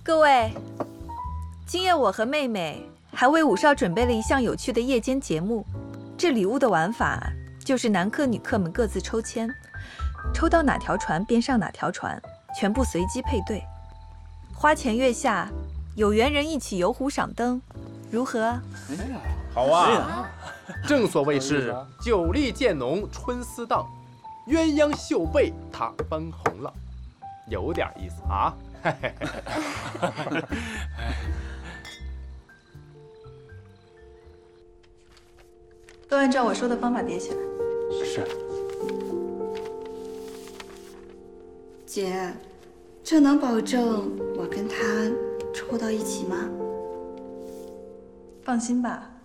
各位，今夜我和妹妹还为武少准备了一项有趣的夜间节目。这礼物的玩法就是男客女客们各自抽签，抽到哪条船便上哪条船，全部随机配对。花前月下，有缘人一起游湖赏灯，如何？ 好啊！正所谓是酒力渐浓春思荡，鸳鸯绣被他翻红浪，有点意思啊！ 都按照我说的方法叠起来。 是。 姐，这能保证我跟他抽到一起吗？ 放心吧，